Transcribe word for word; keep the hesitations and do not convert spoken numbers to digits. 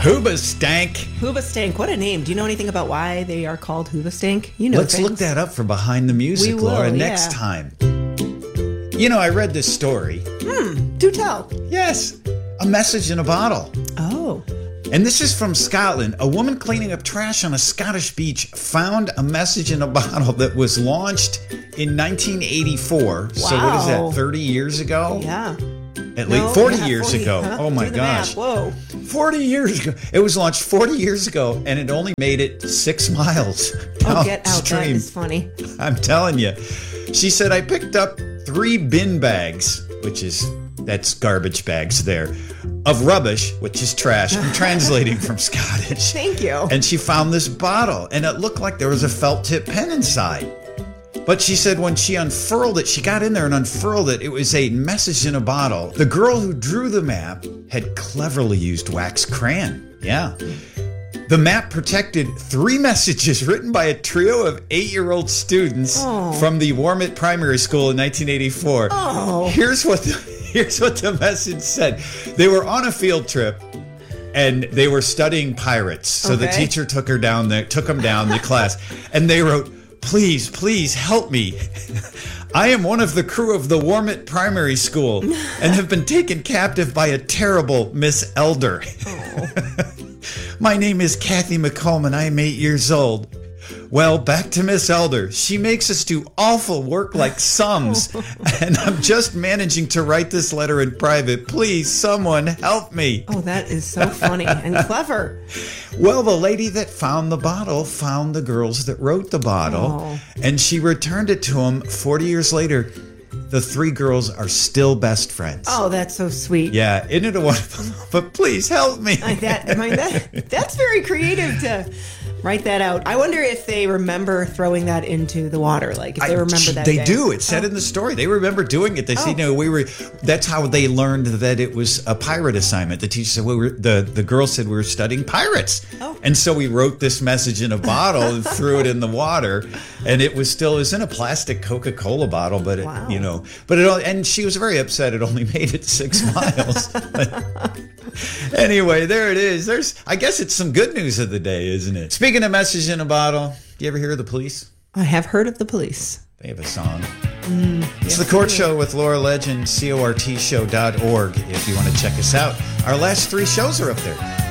Hoobastank. Hoobastank. What a name. Do you know anything about why they are called Hoobastank? You know Let's things. look that up for Behind the Music, We will, Laura, yeah. next time. You know, I read this story. Hmm. Do tell. Yes. A message in a bottle. Oh. And this is from Scotland. A woman cleaning up trash on a Scottish beach found a message in a bottle that was launched in nineteen eighty-four. Wow. So what is that, thirty years ago? Yeah. At No, least forty yeah, years forty, ago. huh? Oh my Do the gosh. math. Whoa. forty years ago. It was launched forty years ago and it only made it six miles Oh, get out. That downstream. is funny. I'm telling you. She said, I picked up three bin bags, which is, that's garbage bags there, of rubbish, which is trash. I'm translating from Scottish. Thank you. And she found this bottle, and it looked like there was a felt tip pen inside. But she said when she unfurled it, she got in there and unfurled it, it was a message in a bottle. The girl who drew the map had cleverly used wax crayon. Yeah. The map protected three messages written by a trio of eight-year-old students Oh. from the Warmit Primary School in nineteen eighty-four. Oh. Here's what the, here's what the message said. They were on a field trip and they were studying pirates. So the Okay. teacher took her down there, took them down the class, and they wrote, "Please, please help me. I am one of the crew of the Warmit Primary School and have been taken captive by a terrible Miss Elder. My name is Kathy McComb and I am eight years old. Well, back to Miss Elder. She makes us do awful work like sums, and I'm just managing to write this letter in private. Please, someone help me." Oh, that is so funny and clever. Well, the lady that found the bottle found the girls that wrote the bottle, Oh. and she returned it to them forty years later. The three girls are still best friends. Oh, that's so sweet. Yeah, isn't it a wonderful? But please help me. Like that, I mean, that, that's very creative to write that out. I wonder if they remember throwing that into the water. Like, if they I- remember that They day. do. It said in the story. They remember doing it. They said, Oh. you know, we were. That's how they learned that it was a pirate assignment. The teacher said, we were. The the girl said we were studying pirates, Oh. and so we wrote this message in a bottle and threw it in the water, and it was still it was in a plastic Coca-Cola bottle, but it, Wow. you know, but it. And she was very upset. It only made it six miles. Anyway, there it is. There's. I guess it's some good news of the day, isn't it? Speaking of message in a bottle, do you ever hear of the police? I have heard of the police. They have a song. Mm, It's The Court Show with Laura Legend, C O R T show dot org if you want to check us out. Our last three shows are up there.